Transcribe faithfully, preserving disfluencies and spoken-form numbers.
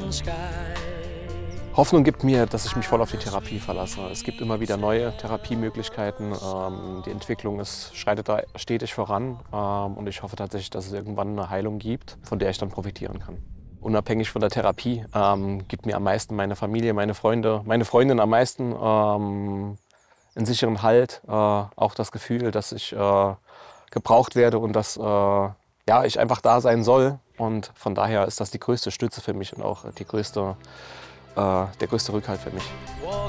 Hoffnung gibt mir, dass ich mich voll auf die Therapie verlasse. Es gibt immer wieder neue Therapiemöglichkeiten. Ähm, die Entwicklung ist, schreitet da stetig voran. Ähm, und ich hoffe tatsächlich, dass es irgendwann eine Heilung gibt, von der ich dann profitieren kann. Unabhängig von der Therapie ähm, gibt mir am meisten meine Familie, meine Freunde, meine Freundin am meisten ähm, einen sicheren Halt. Äh, auch das Gefühl, dass ich äh, gebraucht werde und dass äh, ja, ich einfach da sein soll. Und von daher ist das die größte Stütze für mich und auch die größte, äh, der größte Rückhalt für mich.